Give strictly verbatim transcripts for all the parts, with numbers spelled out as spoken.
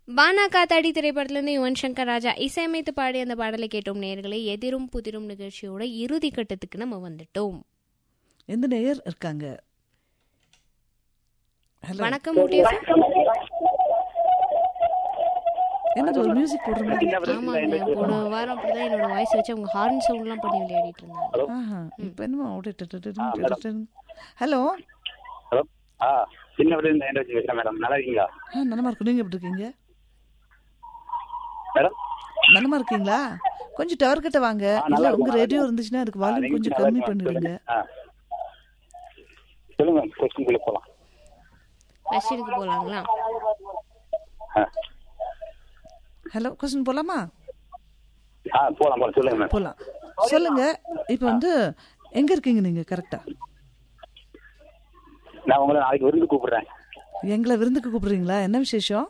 வானா காத்தாடி திரைப்படத்திலிருந்து யுவன் சங்கர் ராஜா இசையமைத்து பாடி அந்த பாடலை கேட்டோம். நேயர்களை எதிரும் புதிரும் நிகழ்ச்சியோட இறுதி கட்டத்துக்கு நம்ம வந்துட்டோம். எந்த நேயர் இருக்காங்க? வணக்கம் ஊட்டி. என்னது ஒரு மியூசிக் போடுற மாதிரி? ஆமாங்க, போன வாரம் அப்படிதான் என்னோட வாய்ஸ் வச்சு அவங்க ஹார்ன் சவுண்ட்லாம் பண்ணி விளையாடிட்டு இருந்தாங்க. ஆஹா, இப்போ என்னமோ அப்படியே. ஹலோ ஹலோ ஆ சின்ன விட பேசுகிறேன் மேடம். நல்லா இருக்கீங்களா? ஆ நலமா இருக்கும். நீங்கள் எப்படி இருக்கீங்க? மேடம் நலமா இருக்கீங்களா? கொஞ்சம் டவர் கிட்ட வாங்க. இல்லை உங்கள் ரேடியோ இருந்துச்சுன்னா அதுக்கு வால்யூம் கொஞ்சம் கம்மி பண்ணிடுங்க. சொல்லுங்க, கொஸ்டின்குள்ள போகலாம். கொஸ்டினுக்கு போகலாங்களா? ஹலோ, கொஸ்டின் போகலாமா? ஆ போகலாம் போகலாம். சொல்லுங்க மேம். போகலாம். சொல்லுங்க. இப்போ வந்து எங்கே இருக்கீங்க நீங்கள் கரெக்டாக? நான் உங்களை நாளைக்கு விருந்து கூப்பிடுறேன். எங்களை விருந்துக்கு கூப்பிடுறீங்களா? என்ன விசேஷம்?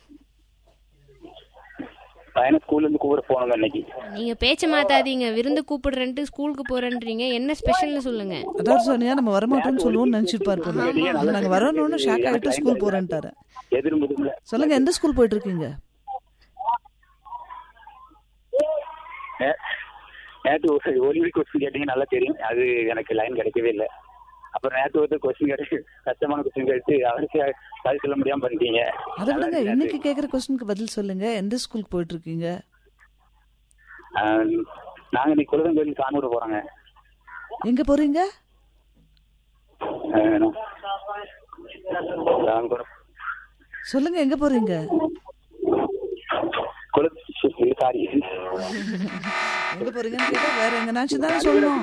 பையனை ஸ்கூல்ல இருந்து கூப்பிட போனோங்க இன்னைக்கு. நீங்க பேச்ச மாத்தாதீங்க. விருந்து கூப்பிடுறேன்ட்டு ஸ்கூலுக்கு போறேன்றீங்க. என்ன ஸ்பெஷல்னு சொல்லுங்க. அதாவது சொன்னியா நம்ம வரமாட்டோம்னு சொல்லுவோம்னு நினைச்சிருப்பாரு போல. நாங்க வரணும்னு ஷாக் ஆகிட்டு ஸ்கூல் போறேன்ட்டாரு. எதிரும் சொல்லுங்க, எந்த ஸ்கூல் போயிட்டு இருக்கீங்க? நேற்று ஒரு ஒலிம்பிக் கொஸ்டின் கேட்டீங்க, நல்லா தெரியும். அது எனக்கு லைன் கிடைக்கவே இல்லை. அப்புறம் நேற்று வந்து கொஸ்டின் கேட்டு கஷ்டமான கொஸ்டின் கேட்டு அவருக்கு பதில் சொல்ல முடியாம பண்ணிட்டீங்க. அதை விடுங்க, இன்னைக்கு கேட்குற கொஸ்டினுக்கு பதில் சொல்லுங்க. எந்த ஸ்கூலுக்கு போயிட்டு இருக்கீங்க? நாங்க இன்னைக்கு குலதம் கோயில் காணூர் போறோங்க. எங்க போறீங்க? சொல்லுங்க, எங்க போறீங்க? சாரி, எங்க போறீங்கன்னு கேட்டா வேற எங்கனாச்சும் தானே சொல்லணும்.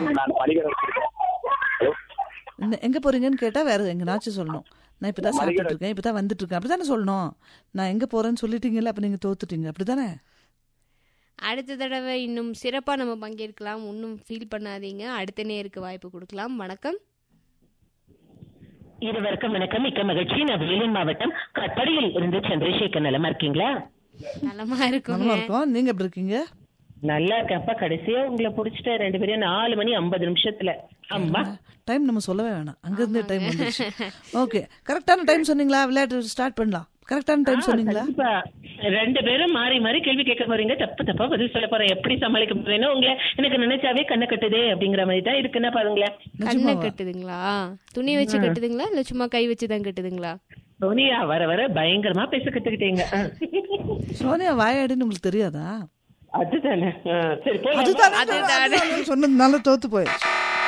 எங்க போறீங்கன்னு கேட்டா வேற எங்கனாச்சும் சொல்லணும். நான் இப்பதான் சாப்பிட்டு இருக்கேன், இப்பதான் வந்துட்டு இருக்கேன், அப்படித்தானே சொல்லணும். நான் எங்க போறேன்னு சொல்லிட்டீங்கல்ல, அப்ப நீங்க தோத்துட்டீங்க, அப்படித்தானே? அடுத்த தடவை இன்னும் சிறப்பா நம்ம பங்கேற்கலாம். ஒன்னும் ஃபீல் பண்ணாதீங்க. அடுத்த நேருக்கு வாய்ப்பு கொடுக்கலாம். வணக்கம். இருவருக்கும் வணக்கம். மிக்க மகிழ்ச்சி. நான் வேலூர் மாவட்டம் கட்டடியில் இருந்து சந்திரசேகர். நலமா இருக்கீங்களா? நலமா இருக்கும். நலமா இருக்கோம். நீங்க எப்படி இருக்கீங்க? நல்லா இருக்கப்பா. கடைசியா உங்களை புடிச்சிட்ட ரெண்டு பேரும் நாலு மணி ஐம்பது நிமிஷத்துல. அம்மா டைம் நம்ம சொல்லவே வேணாம், அங்க இருந்தே டைம் வந்துருச்சு. ஓகே, கரெக்டான டைம் சொன்னீங்களா? விளையாட்டு ஸ்டார்ட் பண்ணலாம். கரெக்டான டைம் சொன்னீங்களா? ரெண்டு பேரும் மாறி மாறி கேள்வி கேட்க போறீங்க, தப்பு தப்பா பதில் சொல்ல போறேன். எப்படி சமாளிக்க போறேன்னு உங்களை எனக்கு நினைச்சாவே கண்ணை கட்டுதே அப்படிங்கிற மாதிரி தான் இருக்குன்னா பாருங்களேன். கண்ணை கட்டுதுங்களா? துணி வச்சு கட்டுதுங்களா இல்ல சும்மா கை வச்சுதான் கட்டுதுங்களா? சோனியா வர வர பயங்கரமா பேச கத்துக்கிட்டீங்க. சோனியா வாயாடின்னு உங்களுக்கு தெரியாதா? அதுதானே. சரி, சொன்னதுனால தோத்து போயிடுச்சு.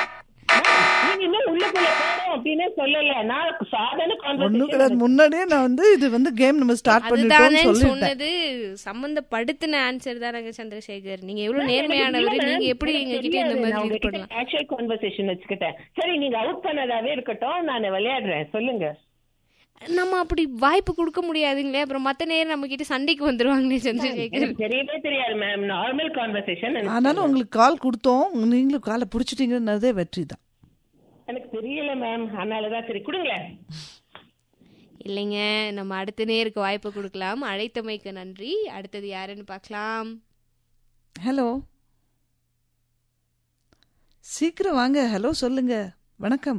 முன்னாடியே நான் வந்து இது வந்து கேம் நம்ம ஸ்டார்ட் பண்ணிட்டோம்னு சொன்னது சம்பந்தப்படுத்தின ஆன்சர் தானங்க சந்திரசேகர். நீங்க எவ்வளவு நேர்மையானவர். நீங்க எப்படி எங்க கிட்ட இந்த மாதிரி இது பண்ணலாம்? ஆக்சுவல் கான்வர்சேஷன் வச்சுக்கிட்டேன். சரி, நீங்க அவுட் பண்ணதாவே இருக்கட்டும், நான் விளையாடுறேன். சொல்லுங்க. நம்ம அப்படி வாய்ப்பு கொடுக்க முடியாதுங்களே. அப்புறம் மத்த நேரம் நம்ம கிட்ட சண்டைக்கு வந்துருவாங்களே சந்திரசேகர். தெரியவே தெரியாது மேம். Normal conversation. ஆனாலும் உங்களுக்கு கால் கொடுத்தோம், நீங்களும் காலை புடிச்சிட்டீங்கன்னதே வெற்றி தான். எனக்கு தெரியல மேம், அதனாலதான். சரி கொடுங்களேன். இல்லைங்க, நம்ம அடுத்த நேருக்கு வாய்ப்பு கொடுக்கலாம். அழைத்தமைக்கு நன்றி. அடுத்தது யாருன்னு பார்க்கலாம். ஹலோ, சீக்கிரம் வாங்க. ஹலோ சொல்லுங்க. வணக்கம்.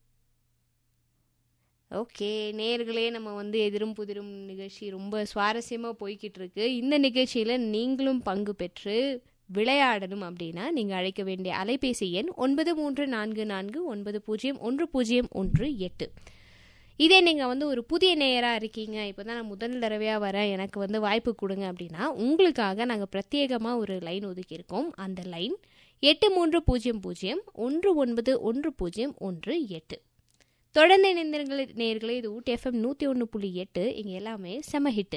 ஓகே நேயர்களே, நம்ம வந்து எதிரும் புதிரும் நிகழ்ச்சி ரொம்ப சுவாரஸ்யமாக போய்கிட்டு இருக்கு. இந்த நிகழ்ச்சியில் நீங்களும் பங்கு பெற்று விளையாடணும் அப்படின்னா நீங்கள் அழைக்க வேண்டிய அலைபேசி எண் ஒன்பது மூன்று நான்கு நான்கு ஒன்பது பூஜ்ஜியம் ஒன்று பூஜ்ஜியம் ஒன்று எட்டு. இதே நீங்கள் வந்து ஒரு புதிய நேயராக இருக்கீங்க, இப்போ தான் நான் முதல் தடவையாக வரேன், எனக்கு வந்து வாய்ப்பு கொடுங்க அப்படின்னா உங்களுக்காக நாங்கள் பிரத்யேகமாக ஒரு லைன் ஒதுக்கியிருக்கோம். அந்த லைன் எட்டு மூன்று பூஜ்ஜியம் பூஜ்ஜியம் ஒன்று ஒன்பது ஒன்று பூஜ்ஜியம் ஒன்று எட்டு. தொடர்ந்து இணைந்திருங்கள் நேயர்களே. இது ஊட்டி எஃப்எம் நூற்றி ஒன்று புள்ளி எட்டு. இங்கே எல்லாமே செம ஹிட்டு.